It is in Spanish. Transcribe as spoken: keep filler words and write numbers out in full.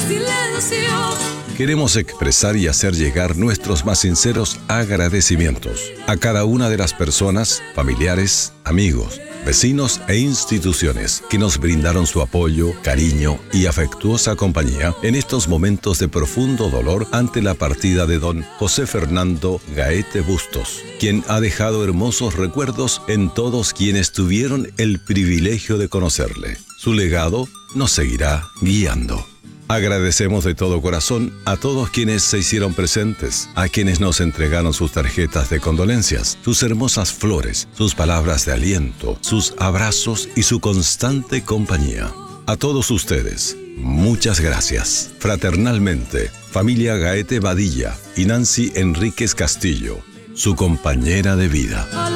silencio. Queremos expresar y hacer llegar nuestros más sinceros agradecimientos a cada una de las personas, familiares, amigos, vecinos e instituciones que nos brindaron su apoyo, cariño y afectuosa compañía en estos momentos de profundo dolor ante la partida de don José Fernando Gaete Bustos, quien ha dejado hermosos recuerdos en todos quienes tuvieron el privilegio de conocerle. Su legado nos seguirá guiando. Agradecemos de todo corazón a todos quienes se hicieron presentes, a quienes nos entregaron sus tarjetas de condolencias, sus hermosas flores, sus palabras de aliento, sus abrazos y su constante compañía. A todos ustedes, muchas gracias. Fraternalmente, familia Gaete Badilla y Nancy Enríquez Castillo, su compañera de vida.